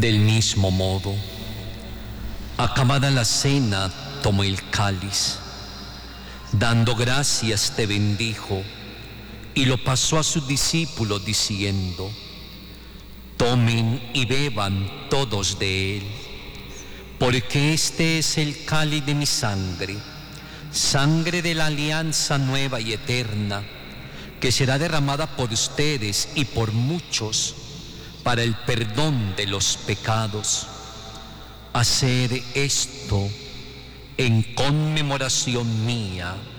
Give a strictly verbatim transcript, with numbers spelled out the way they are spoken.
Del mismo modo, acabada la cena, tomó el cáliz, dando gracias te bendijo y lo pasó a sus discípulos diciendo: tomen y beban todos de él, porque este es el cáliz de mi sangre, sangre de la alianza nueva y eterna, que será derramada por ustedes y por muchos para el perdón de los pecados. Haced esto en conmemoración mía.